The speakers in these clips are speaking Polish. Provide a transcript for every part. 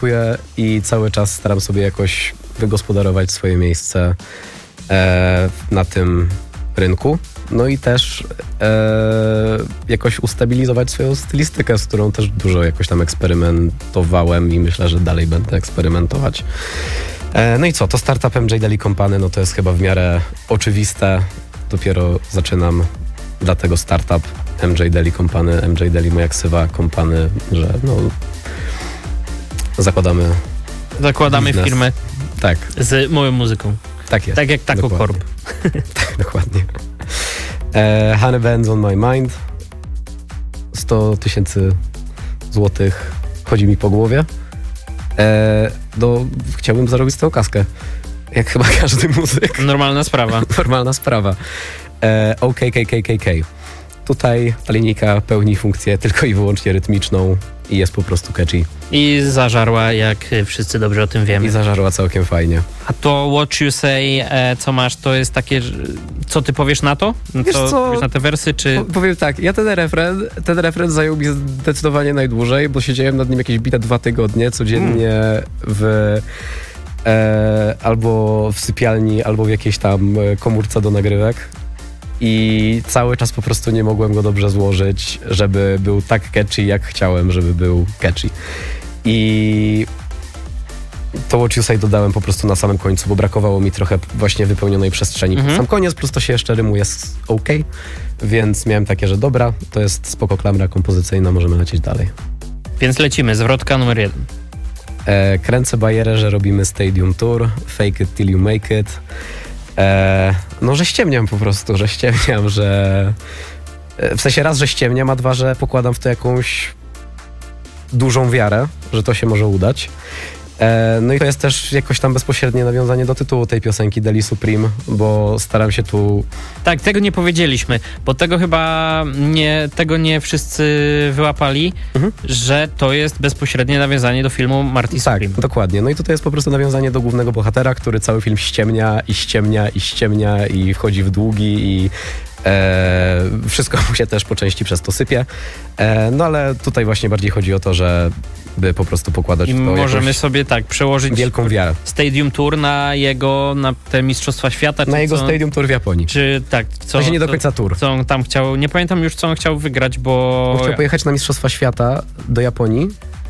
i cały czas staram sobie jakoś wygospodarować swoje miejsce na tym rynku. No i też jakoś ustabilizować swoją stylistykę, z którą też dużo jakoś tam eksperymentowałem i myślę, że dalej będę eksperymentować. No i co, to startup MJ Daly Company, no to jest chyba w miarę oczywiste. Dopiero zaczynam, dlatego startup MJ Daly Company, MJ Daly moja ksywa, Company, że no zakładamy biznes. Firmę tak. Z moją muzyką. Tak jest. Tak jak Taco Corp. Tak, dokładnie. Honey Bands on my mind. 100 000 złotych chodzi mi po głowie. Chciałbym zarobić z tą kaskę. Jak chyba każdy muzyk. Normalna sprawa. Normalna sprawa. OKKKKK. Tutaj ta linijka pełni funkcję tylko i wyłącznie rytmiczną i jest po prostu catchy. I zażarła, jak wszyscy dobrze o tym wiemy. I zażarła całkiem fajnie. A to What You Say, co masz, to jest takie, co ty powiesz na to? Powiesz na te wersy, czy... Powiem tak, ja ten refren zajął mi zdecydowanie najdłużej, bo siedziałem nad nim jakieś bite 2 tygodnie, codziennie albo w sypialni, albo w jakiejś tam komórce do nagrywek. I cały czas po prostu nie mogłem go dobrze złożyć, żeby był tak catchy, jak chciałem, żeby był catchy. I to What You Say dodałem po prostu na samym końcu, bo brakowało mi trochę właśnie wypełnionej przestrzeni. Sam koniec, plus to się jeszcze rymuje z OK, więc miałem takie, że dobra, to jest spoko klamra kompozycyjna, możemy lecieć dalej. Więc lecimy, zwrotka numer 1. Kręcę bajerę, że robimy stadium tour, fake it till you make it. No, że ściemniam po prostu, że w sensie raz, że ściemniam, a 2, że pokładam w to jakąś dużą wiarę, że to się może udać. No i to jest też jakoś tam bezpośrednie nawiązanie do tytułu tej piosenki Daly Supreme, bo staram się tu... Tak, tego nie powiedzieliśmy, bo tego chyba nie wszyscy wyłapali, że to jest bezpośrednie nawiązanie do filmu Marty Supreme. Tak, dokładnie. No i tutaj jest po prostu nawiązanie do głównego bohatera, który cały film ściemnia i wchodzi w długi i wszystko mu się też po części przez to sypie. No ale tutaj właśnie bardziej chodzi o to, że by po prostu pokładać i w to możemy sobie tak przełożyć wielką wiarę. Stadium Tour na te Mistrzostwa Świata. Na jego Stadium Tour w Japonii. Czy tak, to się nie do końca tour. Co on tam chciał, nie pamiętam już, co on chciał wygrać, bo chciał pojechać na Mistrzostwa Świata do Japonii.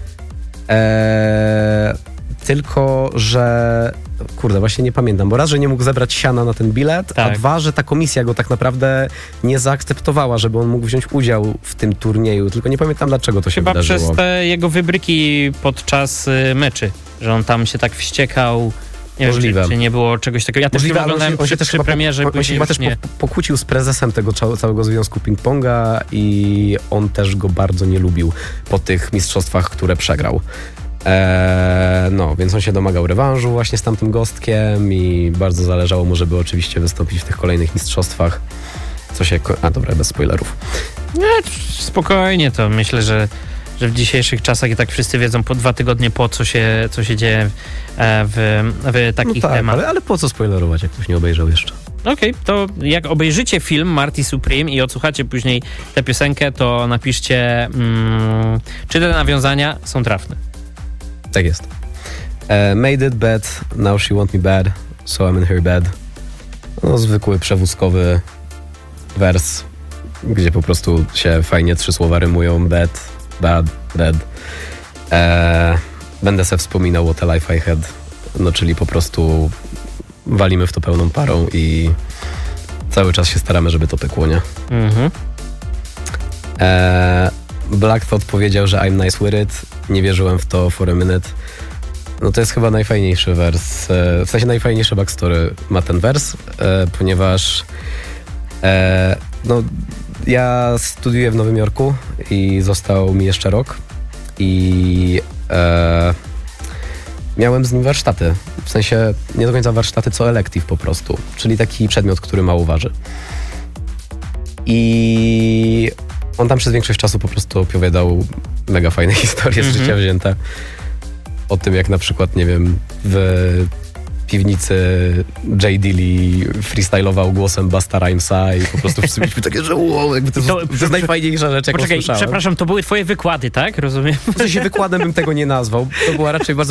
Tylko, że kurde, właśnie nie pamiętam, bo raz, że nie mógł zebrać siana na ten bilet, tak. A 2, że ta komisja go tak naprawdę nie zaakceptowała, żeby on mógł wziąć udział w tym turnieju, tylko nie pamiętam, dlaczego to się wydarzyło. Chyba przez te jego wybryki podczas meczy, że on tam się tak wściekał. Nie Możliwe. wiem, czy nie było czegoś takiego. Ja też nie oglądałem przy premierze. On się chyba też pokłócił z prezesem tego całego związku ping-ponga i on też go bardzo nie lubił po tych mistrzostwach, które przegrał. No, więc on się domagał rewanżu właśnie z tamtym gostkiem i bardzo zależało mu, żeby oczywiście wystąpić w tych kolejnych mistrzostwach. Dobra, bez spoilerów. Spokojnie, to myślę, że w dzisiejszych czasach i tak wszyscy wiedzą po 2 tygodnie co się dzieje w takich tematach. Ale po co spoilerować, jak ktoś nie obejrzał jeszcze? Okej, to jak obejrzycie film Marty Supreme i odsłuchacie później tę piosenkę, to napiszcie, czy te nawiązania są trafne. Tak jest. Made it bad, now she want me bad, so I'm in her bed. No, zwykły przewózkowy wers, gdzie po prostu się fajnie 3 słowa rymują. Bad, bad, dead. Będę se wspominał what a life I had. No, czyli po prostu walimy w to pełną parą i cały czas się staramy, żeby to pykło, nie? Black Thought powiedział, że I'm nice with it. Nie wierzyłem w to for a minute. No to jest chyba najfajniejszy wers. W sensie najfajniejszy backstory ma ten wers, ponieważ no, ja studiuję w Nowym Jorku i został mi jeszcze rok i miałem z nim warsztaty. W sensie nie do końca warsztaty, co elective po prostu. Czyli taki przedmiot, który mało waży. I on tam przez większość czasu po prostu opowiadał mega fajne historie z życia wzięte. O tym, jak na przykład, nie wiem, w piwnicy J. Dilly freestylował głosem Busta Rhymesa i po prostu wszyscy byliśmy takie, że wow, jakby to jest najfajniejsza rzecz, jaką Poczekaj, słyszałem. przepraszam, to były twoje wykłady, tak? Rozumiem? W sensie wykładem bym tego nie nazwał. To była raczej bardzo